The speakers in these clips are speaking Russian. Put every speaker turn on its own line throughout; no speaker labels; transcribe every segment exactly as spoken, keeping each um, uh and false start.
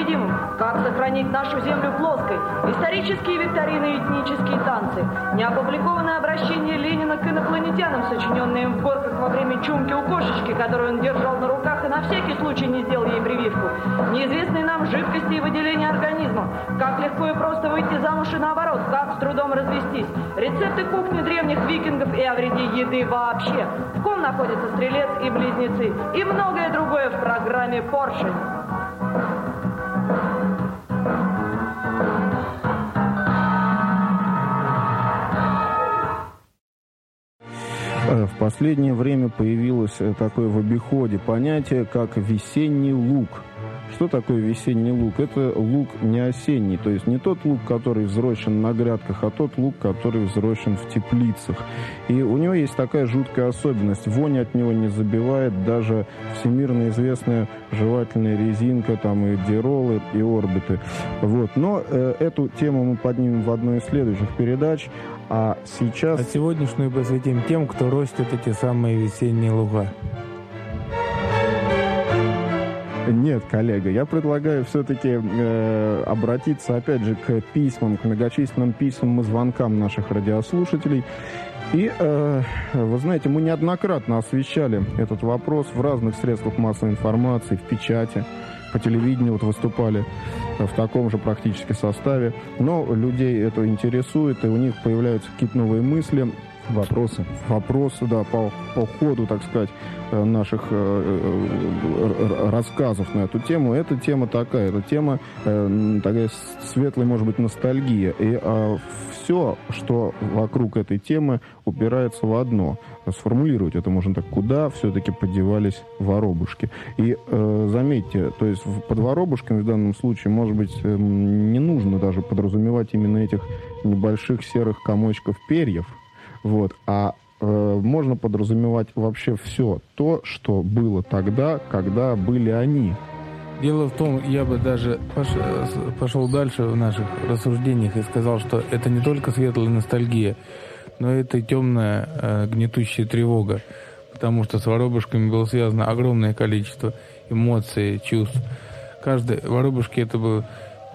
непобедимым. Как сохранить нашу землю плоской. Исторические викторины и этнические танцы. Неопубликованное обращение Ленина к инопланетянам, сочиненное им в горках во время чумки у кошечки, которую он держал на руках и на всякий случай не сделал ей прививку. Неизвестные нам жидкости и выделения организма. Как легко и просто выйти замуж и наоборот. Как с трудом развестись. Рецепты кухни древних викингов и о вреде еды вообще. В ком находится стрелец и близнецы. И многое другое в программе «Поршень».
В последнее время появилось такое в обиходе понятие, как весенний лук. Что такое весенний лук? Это лук не осенний, то есть не тот лук, который взрощен на грядках, а тот лук, который взрощен в теплицах. И у него есть такая жуткая особенность. Вонь от него не забивает даже всемирно известная жевательная резинка, там и диролы, и орбиты. Вот. Но э, эту тему мы поднимем в одной из следующих передач. А сейчас...
А сегодняшнюю посвятим тем, кто растет эти самые весенние луга.
Нет, коллега, я предлагаю все-таки э, обратиться, опять же, к письмам, к многочисленным письмам и звонкам наших радиослушателей. И, э, вы знаете, мы неоднократно освещали этот вопрос в разных средствах массовой информации, в печати, по телевидению вот выступали в таком же практически составе. Но людей это интересует, и у них появляются какие-то новые мысли.
Вопросы.
Вопросы, да, по, по ходу, так сказать, наших э, рассказов на эту тему. Эта тема такая, эта тема э, такая светлая, может быть, ностальгия. И э, все, что вокруг этой темы, упирается в одно. Сформулировать это можно так: куда все-таки подевались воробушки. И э, заметьте, то есть под воробушками в данном случае, может быть, э, не нужно даже подразумевать именно этих небольших серых комочков перьев. Вот, а э, можно подразумевать вообще все то, что было тогда, когда были они.
Дело в том, я бы даже пошел, пошел дальше в наших рассуждениях и сказал, что это не только светлая ностальгия, но это темная э, гнетущая тревога, потому что с воробушками было связано огромное количество эмоций, чувств. Каждый воробушки — это был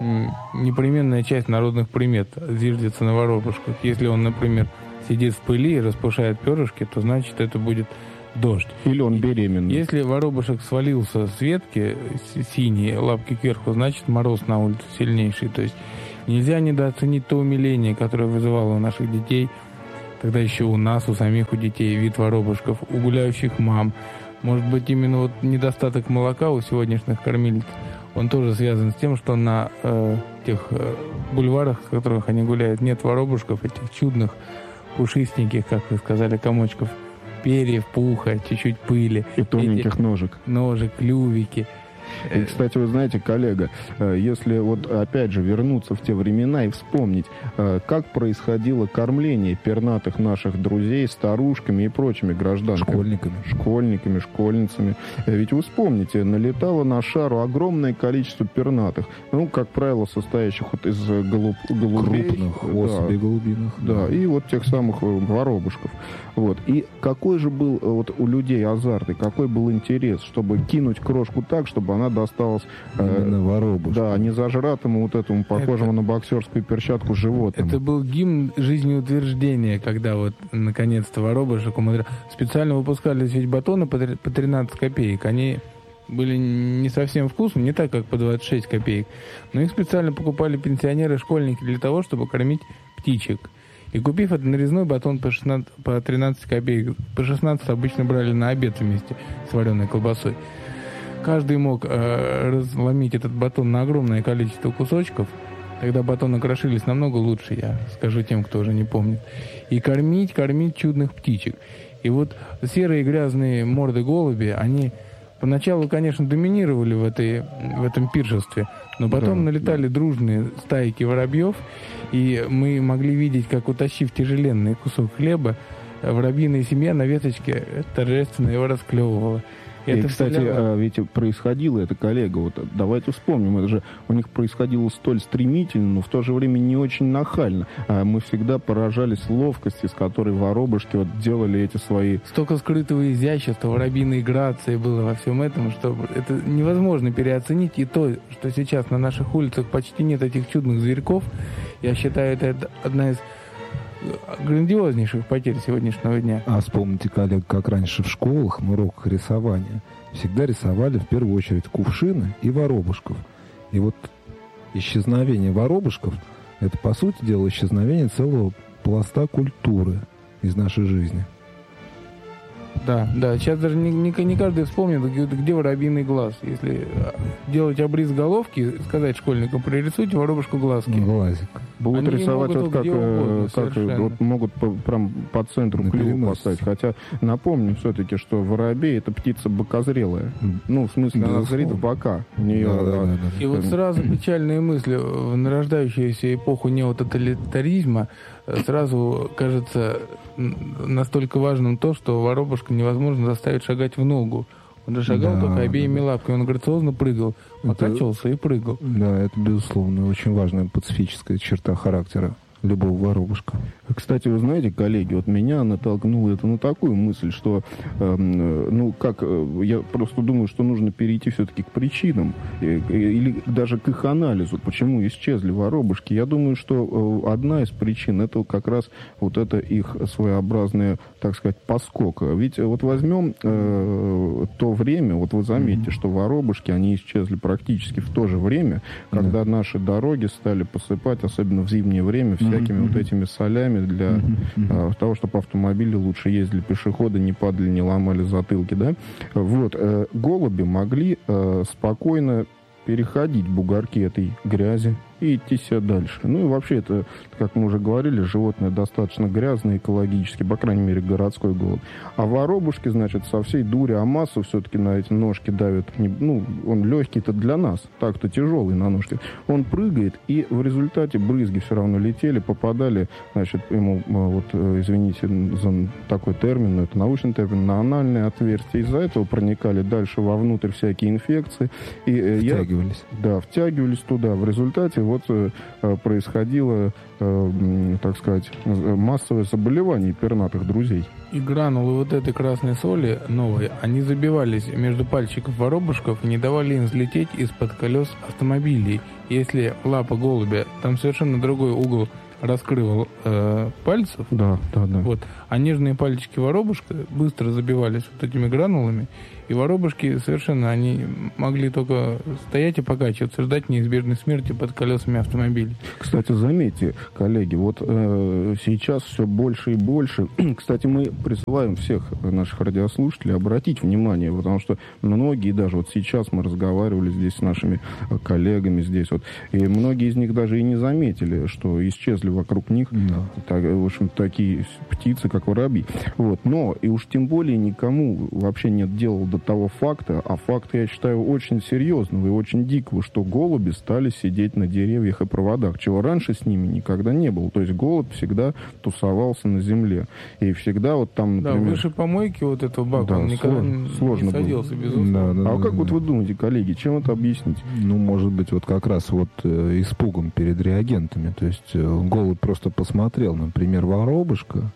непременная часть народных примет, зиждется на воробушках. Если он, например, сидит в пыли и распушает перышки, то значит это будет дождь.
Или он беременный.
Если воробушек свалился с ветки синие, лапки кверху, значит мороз на улице сильнейший. То есть нельзя недооценить то умиление, которое вызывало у наших детей, тогда еще у нас, у самих у детей, вид воробушков, у гуляющих мам. Может быть, именно вот недостаток молока у сегодняшних кормилиц, он тоже связан с тем, что на э, тех э, бульварах, в которых они гуляют, нет воробушков, этих чудных, пушистеньких, как вы сказали, комочков перьев, пуха, чуть-чуть пыли.
И тоненьких ножек.
Ножек, клювики.
И, кстати, вы знаете, коллега, если вот опять же вернуться в те времена и вспомнить, как происходило кормление пернатых наших друзей старушками и прочими гражданками.
Школьниками.
Школьниками, школьницами. Ведь вы вспомните, налетало на шару огромное количество пернатых. Ну, как правило, состоящих вот из голуб, голубей.
Крупных
да,
особей голубиных.
Да, и вот тех самых воробушков. Вот. И какой же был вот у людей азарт, и какой был интерес, чтобы кинуть крошку так, чтобы она досталась
именно
э,
воробушку.
Да, не зажратому вот этому, похожему это, на боксерскую перчатку животному.
Это был гимн жизнеутверждения, когда вот наконец-то воробушек умудрялся. Специально выпускались ведь батоны по тринадцать копеек. Они были не совсем вкусны, не так, как по двадцать шесть копеек. Но их специально покупали пенсионеры, школьники для того, чтобы кормить птичек. И купив этот нарезной батон по, шестнадцать, по тринадцать копеек, по шестнадцать обычно брали на обед вместе с вареной колбасой. Каждый мог э, разломить этот батон на огромное количество кусочков. Тогда батоны крошились намного лучше, я скажу тем, кто уже не помнит. И кормить, кормить чудных птичек. И вот серые грязные морды голуби, они поначалу, конечно, доминировали в, этой, в этом пиршестве, но потом да, налетали да. дружные стайки воробьев, и мы могли видеть, как, утащив тяжеленный кусок хлеба, воробьиная семья на веточке торжественно его расклевывала.
И, кстати, вселяло... ведь происходило это, коллега, вот давайте вспомним, это же у них происходило столь стремительно, но в то же время не очень нахально. А мы всегда поражались ловкости, с которой воробушки вот делали эти свои...
Столько скрытого изящества, воробьиной грации было во всем этом, что это невозможно переоценить. И то, что сейчас на наших улицах почти нет этих чудных зверьков, я считаю, это одна из грандиознейших потерь сегодняшнего дня.
А вспомните, коллег, как раньше в школах, на уроках рисования всегда рисовали в первую очередь кувшины и воробушков. И вот исчезновение воробушков — это, по сути дела, исчезновение целого пласта культуры из нашей жизни.
Да, да. Сейчас даже не, не, не каждый вспомнит, где, где воробьиный глаз. Если делать обрез головки, сказать школьникам, прорисуйте воробушку глазки.
Глазик.
Будут Они рисовать вот как, угодно, как вот могут по, прям по центру клюва поставить. Хотя напомним все-таки, что воробей — это птица бокозрелая. Ну, в смысле, она зрит в бока. У нее,
да, да, да, да.
И вот сразу печальные мысли. В нарождающуюся эпоху неототалитаризма сразу кажется настолько важным то, что воробушка невозможно заставить шагать в ногу. Он же шагал да, только обеими да. лапками, он грациозно прыгал, покачивался и прыгал.
Да, это, безусловно, очень важная пацифическая черта характера любого воробушка.
Кстати, вы знаете, коллеги, вот меня натолкнуло это на такую мысль, что, э, ну, как, э, я просто думаю, что нужно перейти все-таки к причинам, э, или даже к их анализу, почему исчезли воробушки. Я думаю, что э, одна из причин — это как раз вот это их своеобразное, так сказать, поскок. Ведь вот возьмем э, то время, вот вы заметите, mm-hmm. что воробушки, они исчезли практически в то же время, когда mm-hmm. наши дороги стали посыпать, особенно в зимнее время, всякими mm-hmm. вот этими солями для mm-hmm. того, чтобы автомобили лучше ездили, пешеходы не падали, не ломали затылки, да. Вот, э, голуби могли э, спокойно переходить бугорки этой грязи и идти себе дальше. Ну и вообще это, как мы уже говорили, животное достаточно грязное экологически, по крайней мере, городской голубь. А воробушки, значит, со всей дури, а массу все-таки на эти ножки давит. Ну, он легкий-то для нас, так-то тяжелый на ножке. Он прыгает, и в результате брызги все равно летели, попадали, значит, ему, вот, извините за такой термин, но это научный термин, на анальное отверстие. Из-за этого проникали дальше вовнутрь всякие инфекции. И,
втягивались.
Я, да, втягивались туда. В результате вот э, происходило, э, так сказать, массовое заболевание пернатых друзей.
И гранулы вот этой красной соли новой, они забивались между пальчиков воробушков и не давали им взлететь из-под колес автомобилей. Если лапа голубя, там совершенно другой угол раскрывал э, пальцев,
да, да, да.
Вот, а нежные пальчики воробушка быстро забивались вот этими гранулами, и воробушки совершенно, они могли только стоять и покачиваться, ждать неизбежной смерти под колесами автомобилей.
Кстати, заметьте, коллеги, вот э, сейчас все больше и больше. Кстати, мы призываем всех наших радиослушателей обратить внимание, потому что многие, даже вот сейчас мы разговаривали здесь с нашими коллегами здесь, вот, и многие из них даже и не заметили, что исчезли вокруг них, да. так, в общем, такие птицы, как воробьи. Вот. Но, и уж тем более никому вообще нет дела до того факта, а факт, я считаю, очень серьезного и очень дикого, что голуби стали сидеть на деревьях и проводах, чего раньше с ними никогда не было. То есть голубь всегда тусовался на земле. И всегда вот там, например...
Да, выше помойки вот этого бака
да,
он никогда
сложно
не садился, было. безусловно.
Да, да, а
да,
как
да.
вот вы думаете, коллеги, чем это объяснить?
Ну, может быть, вот как раз вот э, испугом перед реагентами. То есть э, голубь просто посмотрел, например, воробушка,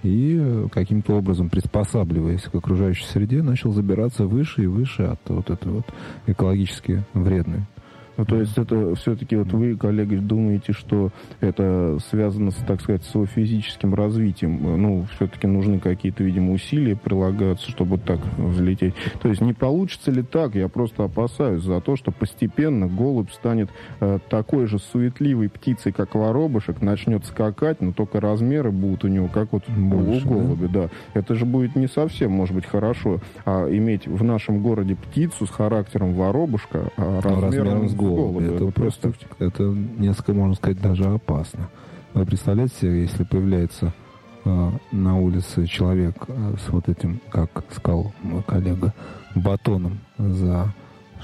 и каким-то образом, приспосабливаясь к окружающей среде, начал забираться выше и выше от вот этой вот экологически вредной.
Ну, то есть это все-таки вот вы, коллеги, думаете, что это связано, с, так сказать, с его физическим развитием? Ну, все-таки нужны какие-то, видимо, усилия прилагаться, чтобы вот так взлететь. То есть не получится ли так? Я просто опасаюсь за то, что постепенно голубь станет э, такой же суетливой птицей, как воробушек, начнет скакать, но только размеры будут у него как вот больше, у голубя. Да? Да. Это же будет не совсем, может быть, хорошо, а иметь в нашем городе птицу с характером воробушка, а размером, размером с голубя. Голуби.
Это, это просто, это несколько, можно сказать, даже опасно. Вы представляете себе, если появляется э, на улице человек э, с вот этим, как сказал мой коллега, батоном за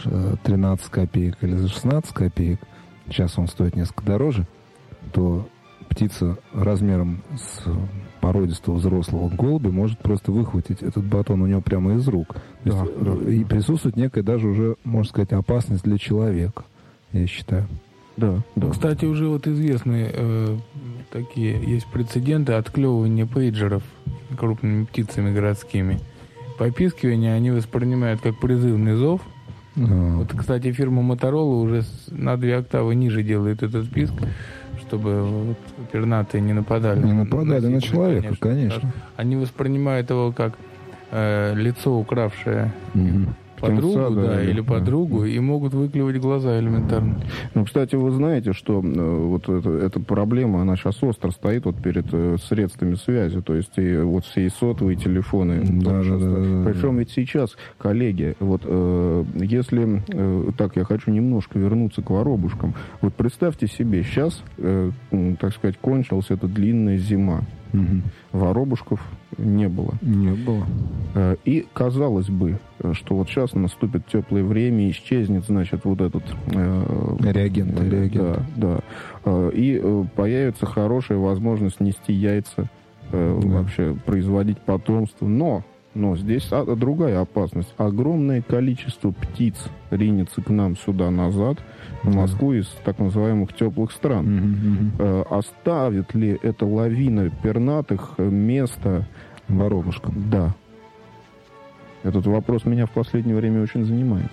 тринадцать копеек или за шестнадцать копеек, сейчас он стоит несколько дороже, то птица размером с породистого взрослого голубя может просто выхватить этот батон у него прямо из рук. То
Да,
есть,
да.
И присутствует некая даже уже, можно сказать, опасность для человека, я считаю.
Да, да.
Кстати, уже вот известные э, такие есть прецеденты отклевывания пейджеров крупными птицами городскими. Попискивание они воспринимают как призывный зов.
А,
Вот, кстати, фирма Motorola уже с- на две октавы ниже делает этот писк, чтобы вот, пернатые не нападали.
Не нападали на
насекомых,
человека, конечно.
Они воспринимают его как э, лицо, укравшее
мгм.
подругу,
Птенца, да,
да,
или-
или
да.
подругу, и могут выклевать глаза элементарно.
Ну, кстати, вы знаете, что э, вот это, эта проблема, она сейчас остро стоит вот перед э, средствами связи, то есть и вот все и сотовые телефоны.
Да,
тоже
да,
щас-
да, да,
Причем
да.
ведь сейчас, коллеги, вот э, если, э, так, я хочу немножко вернуться к воробушкам. Вот представьте себе, сейчас, э, м, так сказать, кончилась эта длинная зима.
Мгм.
Воробушков не было.
Не было.
Э, И казалось бы, э, что вот сейчас наступит теплое время, и исчезнет, значит, вот этот... э,
Реагент,
э,
реагент.
Да, да. Э, И э, появится хорошая возможность нести яйца, э,
Да.
вообще производить потомство. Но, но здесь а- другая опасность. Огромное количество птиц ринется к нам сюда назад, в
Да.
Москву из так называемых теплых стран.
Мгм, мгм.
Э, Оставит ли эта лавина пернатых э, место?
Воробушка.
Да. Этот вопрос меня в последнее время очень занимает.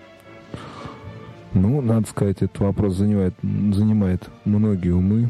Ну, надо сказать, этот вопрос занимает, занимает многие умы.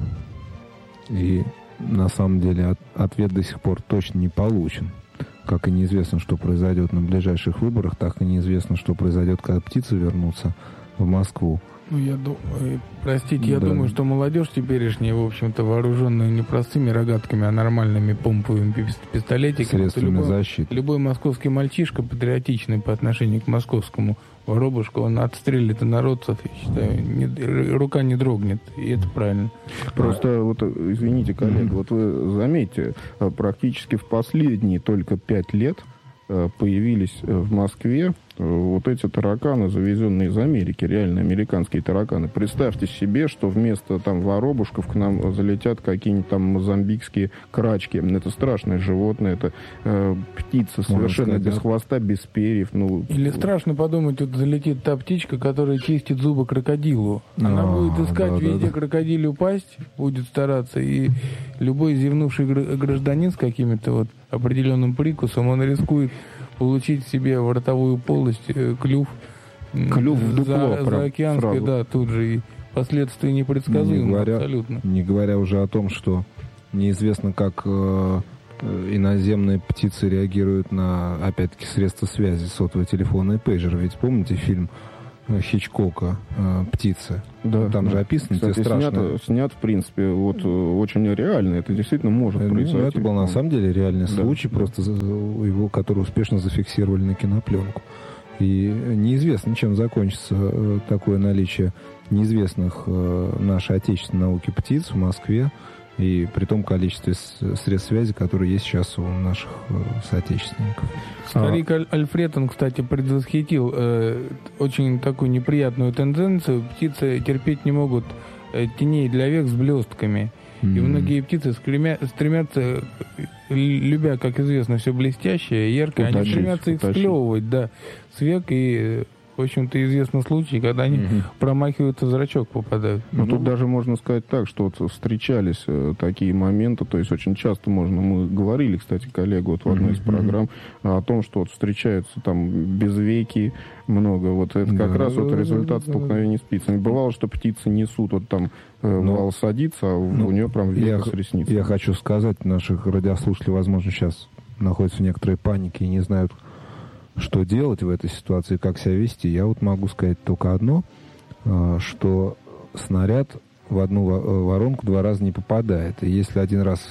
И на самом деле от- ответ до сих пор точно не получен. Как и неизвестно, что произойдет на ближайших выборах, так и неизвестно, что произойдет, когда птицы вернутся в Москву.
Ну, я думаю, простите, я
Да.
думаю, что молодежь теперешняя, в общем-то, вооруженная не простыми рогатками, а нормальными помповыми пис- пистолетиками.
Средствами
любой,
защиты.
любой московский мальчишка, патриотичный по отношению к московскому воробушку, он отстрелит инородцев, я считаю, не- р- рука не дрогнет, и это правильно.
Просто, вот, э, извините, коллега, вот вы заметьте, э, практически в последние только пять лет э, появились э, в Москве э, вот эти тараканы, завезенные из Америки, реально американские тараканы. Представьте себе, что вместо там воробушков к нам залетят какие-нибудь там мозамбикские крачки. Это страшное животное, это э, птица совершенно
сказать,
без
да.
хвоста, без перьев. Ну,
Или страшно подумать, тут залетит та птичка, которая чистит зубы крокодилу. Она
А,
будет искать
да, да,
везде
да.
крокодилю пасть, будет стараться, и любой зевнувший гр- гражданин с каким-то вот определенным прикусом, он рискует получить себе в ротовую полость э, клюв. м,
Клюв в дупло
за,
прям
заокеанской,
сразу.
да, тут же. И последствия непредсказуемы
Не говоря-
абсолютно.
Не говоря уже о том, что неизвестно, как э, э, иноземные птицы реагируют на, опять-таки, средства связи, сотовые телефоны и пейджеры. Ведь помните фильм э, Хичкока э, «Птицы»?
да,
Там
да.
же описаны те
Кстати,
страшные...
снят, снят, в принципе, вот э, очень реально. Это действительно может
Ну,
произойти.
это был на самом деле реальный
Да,
случай,
да.
просто за- его, который успешно зафиксировали на кинопленку. И неизвестно, чем закончится э, такое наличие неизвестных э, нашей отечественной науки птиц в Москве, и при том количестве с- средств связи, которые есть сейчас у наших э, соотечественников.
Старик Аль- Альфред, он, кстати, предвосхитил э, очень такую неприятную тенденцию. Птицы терпеть не могут э, теней для век с блестками. И
М.
многие птицы скремя- стремятся, э, любя, как известно, все блестящее, яркое, они
Утащить,
стремятся их
утащить.
склевывать, да, с век. И, э, в общем-то, известны случаи, когда они
Мгм.
промахиваются, в зрачок попадают.
Ну, тут даже можно сказать так, что вот встречались э, такие моменты, то есть очень часто можно, мы говорили, кстати, коллегу вот в одной из
Мгм.
программ о том, что вот встречаются там безвеки много, вот это как
Да,
раз вот
да,
результат
да, да.
столкновения с птицами. Бывало, что птицы несут, вот там э,
Ну,
вал садится, а у-
ну,
у нее прям
Я,
века с ресниц.
я хочу сказать, наших радиослушателей, возможно, сейчас находятся в некоторой панике и не знают, что делать в этой ситуации, как себя вести. Я вот могу сказать только одно, э, что снаряд в одну во- э, воронку два раза не попадает. И если один раз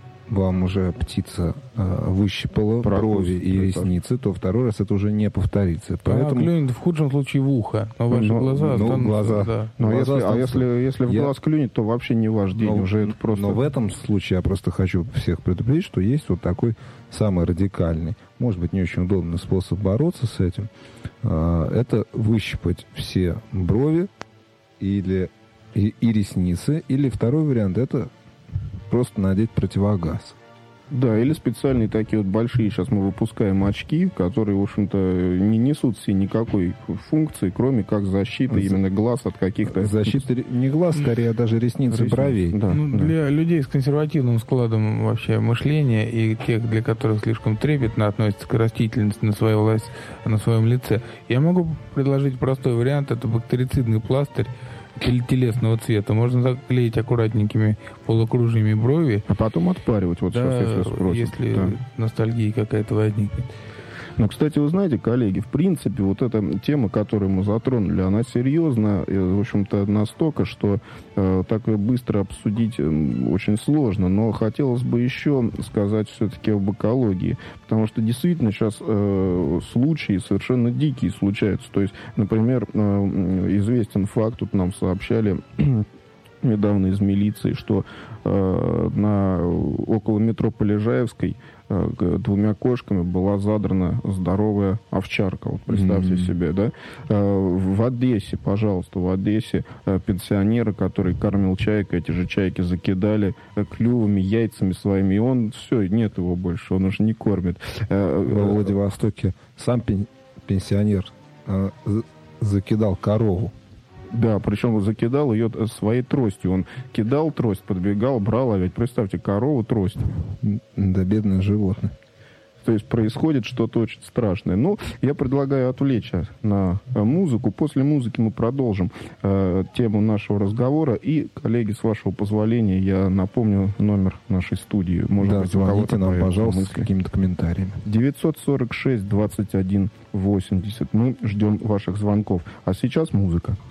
вам уже птица э, выщипала
Прокус,
брови и
да,
ресницы, то второй раз это уже не повторится.
Она
Поэтому
клюнет в худшем случае в ухо, но ваши
Ну,
глаза
ну,
останутся,
глаза.
да.
Ну, а
глаза
если, а
останутся.
если, если в
Я-
глаз клюнет, то вообще не ваш день,
Но-
уже это просто...
Но в этом случае я просто хочу всех предупредить, что есть вот такой самый радикальный, может быть, не очень удобный способ бороться с этим. А, Это выщипать все брови или, и, и ресницы. Или второй вариант — это просто надеть противогаз.
Да, или специальные такие вот большие, сейчас мы выпускаем очки, которые, в общем-то, не несут в себе никакой функции, кроме как защиты За... именно глаз от каких-то...
Защита не глаз, скорее, а даже ресниц и бровей.
Да, ну, да. Для людей с консервативным складом вообще мышления и тех, для которых слишком трепетно относятся к растительности на своей власть, на своем лице, я могу предложить простой вариант. Это бактерицидный пластырь телесного цвета. Можно заклеить аккуратненькими полукружьями брови.
А потом отпаривать, вот
да,
сейчас, если спросят.
Если
да.
ностальгия какая-то возникнет.
Ну, кстати, вы знаете, коллеги, в принципе, вот эта тема, которую мы затронули, она серьезна, и, в общем-то, настолько, что э, так быстро обсудить э, очень сложно. Но хотелось бы еще сказать все-таки об экологии, потому что действительно сейчас э, случаи совершенно дикие случаются. То есть, например, э, известен факт, тут нам сообщали недавно из милиции, что э, на, около метро Полежаевской э, двумя кошками была задрана здоровая овчарка. Вот представьте mm-hmm. себе, да? Э, в Одессе, пожалуйста, в Одессе э, пенсионера, который кормил чаек, эти же чайки закидали э, клювами, яйцами своими, и он, все, нет его больше, он уже не кормит.
Э, Во Владивостоке сам пен- пенсионер э, закидал корову.
Да, причем закидал ее своей тростью. Он кидал трость, подбегал, брал, а ведь представьте, корову трость.
Да, бедное животное.
То есть происходит что-то очень страшное. Ну, я предлагаю отвлечься на музыку. После музыки мы продолжим э, тему нашего разговора. И, коллеги, с вашего позволения, я напомню номер нашей студии. Может
да,
быть,
звоните нам, пожалуйста, мысли. С какими-то комментариями.
девятьсот сорок шесть двадцать один восемьдесят. Мы ждем ваших звонков. А сейчас музыка.